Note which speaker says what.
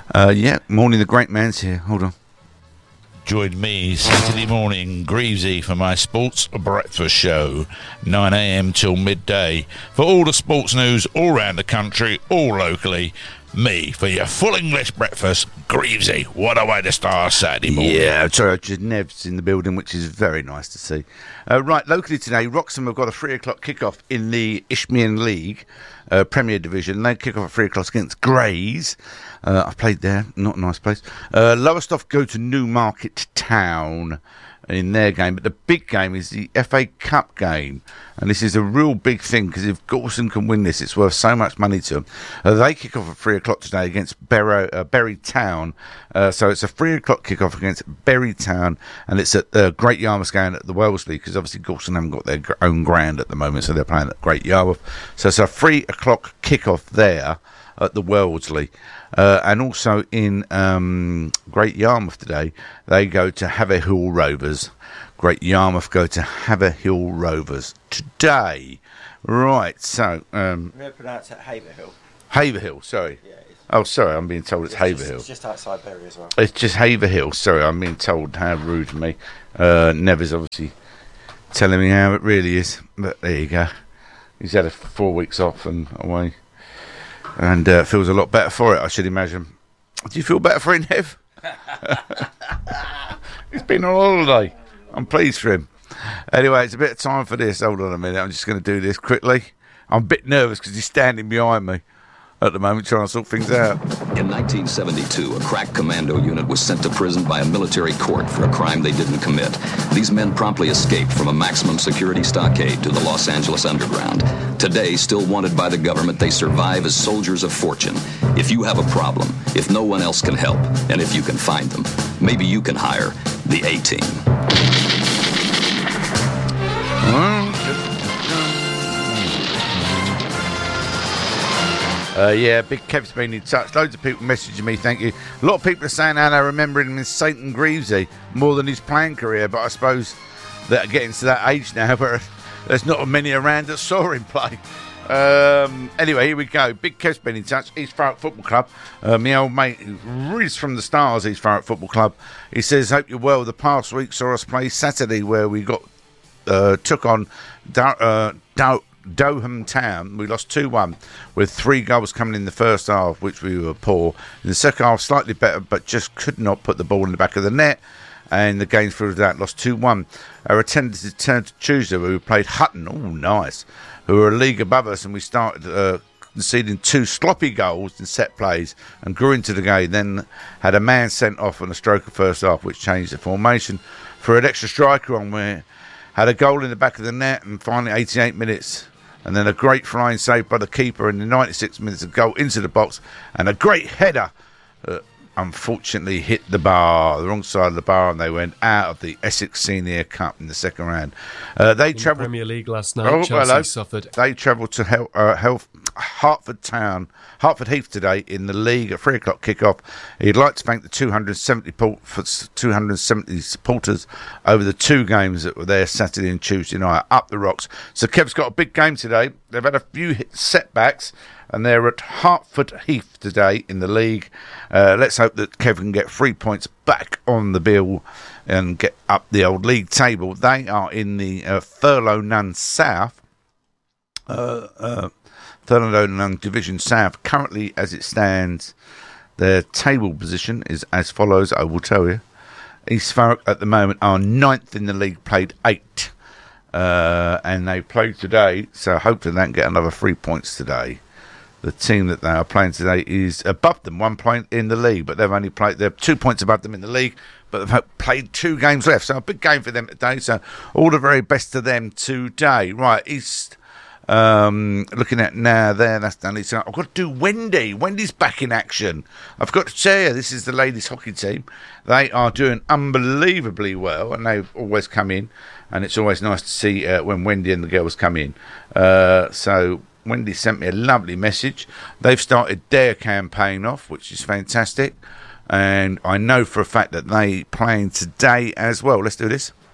Speaker 1: Yeah, morning, the great man's here. Hold on.
Speaker 2: Join me Saturday morning, Greavesy, for my sports breakfast show, 9 a.m. till midday. For all the sports news all around the country, all locally, me for your full English breakfast, Greavesy. What a way to start Saturday morning.
Speaker 1: Yeah, sorry, Nev's in the building, which is very nice to see. Right, locally today, Wroxham have got a 3 o'clock kickoff in the Isthmian League, Premier Division. They kick off at 3 o'clock against Grays. I've played there, not a nice place. Lowestoft go to Newmarket Town in their game, but the big game is the FA Cup game, and this is a real big thing because if Gorson can win this, it's worth so much money to them. They kick off at 3 o'clock today against Bury Town, so it's a 3 o'clock kick-off against Bury Town, and it's at Great Yarmouth Ground at the Wellesley, because obviously Gorson haven't got their own ground at the moment, so they're playing at Great Yarmouth. So it's a 3 o'clock kick-off there at the Wellesley. And also in Great Yarmouth today, they go to Haverhill Rovers. Great Yarmouth go to Haverhill Rovers today. Right, so...
Speaker 3: I'm going to pronounce it Haverhill.
Speaker 1: Haverhill, sorry.
Speaker 3: Yeah, it is.
Speaker 1: Oh, sorry, I'm being told it's Haverhill.
Speaker 3: It's just outside Bury as well.
Speaker 1: It's just Haverhill, sorry, I'm being told. How rude of me. Never's obviously telling me how it really is. But there you go. He's had 4 weeks off and away. And feels a lot better for it, I should imagine. Do you feel better for it, Nev? He's been on holiday. I'm pleased for him. Anyway, it's a bit of time for this. Hold on a minute. I'm just going to do this quickly. I'm a bit nervous because he's standing behind me at the moment trying to sort things out.
Speaker 4: In 1972, a crack commando unit was sent to prison by a military court for a crime they didn't commit. These men promptly escaped from a maximum security stockade to the Los Angeles underground. Today, still wanted by the government, they survive as soldiers of fortune. If you have a problem, if no one else can help, and if you can find them, maybe you can hire the A-Team.
Speaker 1: Yeah, Big Kev's been in touch. Loads of people messaging me, thank you. A lot of people are saying how they remember him as Satan Greavesy more than his playing career, but I suppose that getting to that age now where there's not many around that saw him play. Anyway, here we go. Big Kev's been in touch. East Thurrock Football Club. My old mate, Riz from the Stars, East Thurrock Football Club. He says, hope you're well. The past week saw us play Saturday where we took on Doham Town. We lost 2-1 with 3 goals coming in the first half, which we were poor. In the second half, slightly better, but just could not put the ball in the back of the net. And the game through that, lost 2-1. Our attendance turned to Tuesday where we played Hutton. Oh, nice. Who were a league above us, and we started conceding 2 sloppy goals in set plays and grew into the game. Then had a man sent off on a stroke of first half, which changed the formation for an extra striker on where had a goal in the back of the net, and finally 88 minutes. And then a great flying save by the keeper in the 96 minutes, a goal into the box, and a great header unfortunately hit the wrong side of the bar, and they went out of the Essex Senior Cup in the second round. They travelled
Speaker 5: Premier League last night. Chelsea suffered.
Speaker 1: They travelled to Hertford Heath today in the league at 3 o'clock kick-off. He'd like to thank the 270 supporters over the 2 games that were there Saturday and Tuesday night up the Rocks. So Kev's got a big game today. They've had a few setbacks, and they're at Hertford Heath today in the league. Let's hope that Kev can get 3 points back on the bill and get up the old league table. They are in the Thurlow Nunn South. Thurlow Nunn Division South. Currently, as it stands, their table position is as follows, I will tell you. East Thurrock at the moment are 9th in the league, played 8. And they played today, so hopefully they can get another 3 points today. The team that they are playing today is above them, 1 point in the league, but they're 2 points above them in the league, but they've played 2 games left, so a big game for them today, so all the very best to them today. Right, East, looking at now there, that's done. So I've got to do Wendy. Wendy's back in action. I've got to tell you, this is the ladies hockey team. They are doing unbelievably well, and they've always come in, and it's always nice to see when Wendy and the girls come in. So Wendy sent me a lovely message. They've started their campaign off, which is fantastic. And I know for a fact that they're playing today as well. Let's do this.